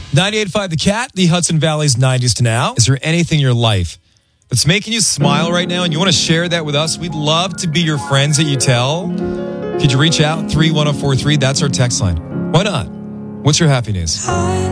98.5 The Cat, the Hudson Valley's 90s to now. Is there anything in your life that's making you smile right now and you want to share that with us? We'd love to be your friends that you tell. Could you reach out? 31043, that's our text line. Why not? What's your happy news?